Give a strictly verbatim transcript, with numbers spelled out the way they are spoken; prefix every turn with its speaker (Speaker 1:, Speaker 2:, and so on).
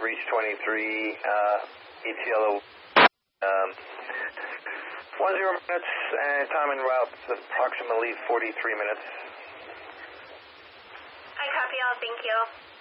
Speaker 1: reach twenty-three, uh, E T L O, um, one zero minutes, and time en route approximately forty-three minutes.
Speaker 2: I copy all, thank you.